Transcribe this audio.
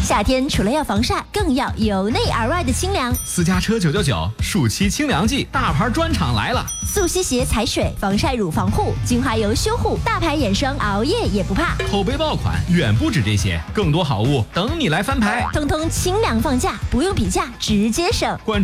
夏天除了要防晒，更要由内而外的清凉。 私家车999暑期清凉季，大牌专场来了！ 速吸鞋踩水，防晒乳防护，精华油修护，大牌眼霜熬夜也不怕。 口碑爆款远不止这些，更多好物等你来翻牌。 通通清凉放价，不用比价，直接省。